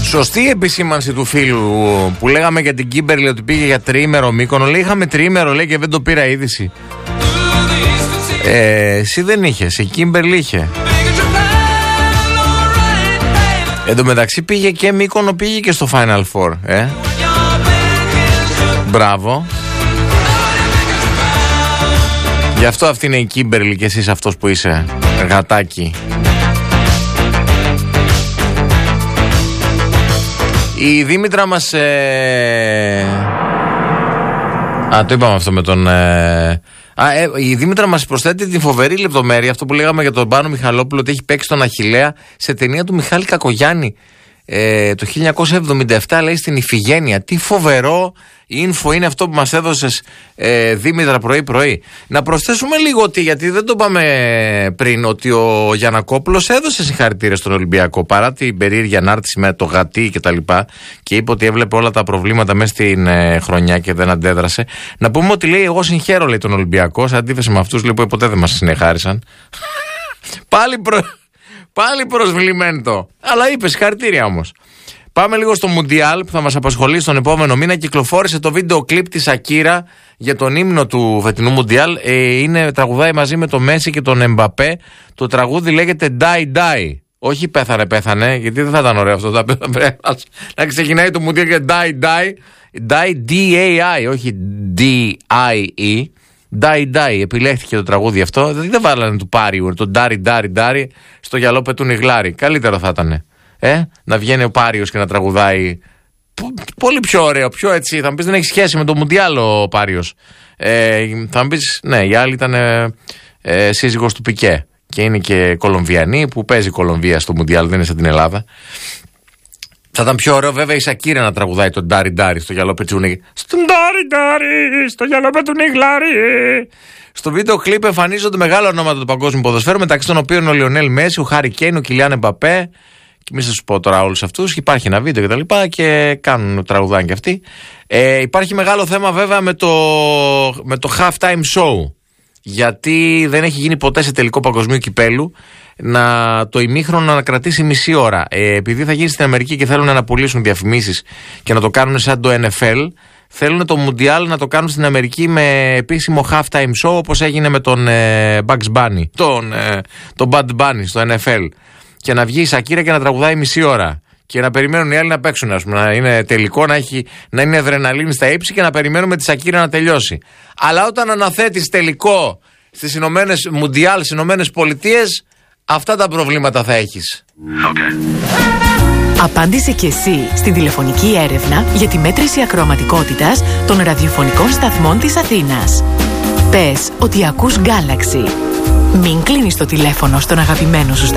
Σωστή επισήμανση του φίλου που λέγαμε για την Κίμπερλι ότι πήγε για τριήμερο Μύκονο. Λέει είχαμε τριήμερο, λέει, και δεν το πήρα είδηση. Εσύ δεν είχες, η Κίμπερλι είχε. Εν τω μεταξύ πήγε και Μύκονο, πήγε και στο Final Four. Μπράβο. Γι' αυτό αυτή είναι η Κίμπερλι και εσείς αυτός που είσαι, γατάκι. Η Δήμητρα μας... το είπαμε αυτό με τον... η Δήμητρα μας προσθέτει την φοβερή λεπτομέρεια, αυτό που λέγαμε για τον Πάνο Μιχαλόπουλο, ότι έχει παίξει τον Αχιλλέα σε ταινία του Μιχάλη Κακογιάννη το 1977, λέει, στην Ιφηγένεια. Τι φοβερό info είναι αυτό που μας έδωσες, Δήμητρα, πρωί-πρωί. Να προσθέσουμε λίγο ότι, γιατί δεν το είπαμε πριν, ότι ο Γιαννακόπουλος έδωσε συγχαρητήρια στον Ολυμπιακό παρά την περίεργη ανάρτηση με το γατί και τα λοιπά, και είπε ότι έβλεπε όλα τα προβλήματα μέσα στην χρονιά και δεν αντέδρασε. Να πούμε ότι, λέει, εγώ συγχαίρω, λέει, τον Ολυμπιακό, σε αντίθεση με αυτούς, λέει, που ποτέ δεν μας συνεχάρισαν. Πάλι προσβλημέντο. Αλλά είπε συγχαρητήρια όμως. Πάμε λίγο στο Μουντιάλ που θα μας απασχολεί στον επόμενο μήνα. Κυκλοφόρησε το βίντεο κλιπ της Ακύρα για τον ύμνο του φετινού Μουντιάλ. Τραγουδάει μαζί με τον Μέση και τον Εμπαπέ. Το τραγούδι λέγεται Die Die. Όχι πέθανε, γιατί δεν θα ήταν ωραίο αυτό. Να ξεκινάει το Μουντιάλ και Die Die. Die D-A-I, όχι D-I-E. Die Die, επιλέχθηκε το τραγούδι αυτό. Δεν βάλανε του Πάριου, το Dari στο γυαλό πετούν οι γλάροι. Καλύτερο θα ήταν. Να βγαίνει ο Πάριος και να τραγουδάει. Πολύ πιο ωραίο, πιο έτσι. Θα μου πεις δεν έχει σχέση με το Μουντιάλ ο Πάριος. Θα μου πεις ναι, η άλλη ήταν σύζυγος του Πικέ. Και είναι και Κολομβιανή που παίζει Κολομβία στο Μουντιάλ, δεν είναι σαν την Ελλάδα. Θα ήταν πιο ωραίο βέβαια η Σακύρα να τραγουδάει τον Dari στο γυαλό πετούν οι γλάροι. Στο βίντεο κλιπ εμφανίζονται μεγάλα ονόματα του παγκόσμιου ποδοσφαίρου, μεταξύ των οποίων ο Λιονέλ Μέση, ο Χάρι Κέιν, ο Κιλιάν Εμπαπέ. Και μη σας πω τώρα όλους αυτούς. Υπάρχει ένα βίντεο και τα λοιπά και κάνουν τραγουδάνε και αυτοί. Υπάρχει μεγάλο θέμα βέβαια με το halftime show. Γιατί δεν έχει γίνει ποτέ σε τελικό παγκοσμίου κυπέλου το ημίχρονο να κρατήσει μισή ώρα. Επειδή θα γίνει στην Αμερική και θέλουν να πουλήσουν διαφημίσεις και να το κάνουν σαν το NFL, θέλουν το Mundial να το κάνουν στην Αμερική με επίσημο halftime show, όπως έγινε με τον Bugs Bunny, τον Bad Bunny στο NFL. Και να βγει η Σακύρα και να τραγουδάει μισή ώρα. Και να περιμένουν οι άλλοι να παίξουν, ας πούμε, να είναι τελικό, να είναι αδρεναλίνη στα ύψη και να περιμένουμε τη Σακύρα να τελειώσει. Αλλά όταν αναθέτεις τελικό στις Mundial στις Ηνωμένες Πολιτείες, αυτά τα προβλήματα θα έχεις. Απάντησε και εσύ στην τηλεφωνική έρευνα για τη μέτρηση ακροαματικότητας των ραδιοφωνικών σταθμών της Αθήνας. Πες ότι ακούς Galaxy. Μην κλείνεις το τηλέφωνο στον αγαπημένο σου σταθμό.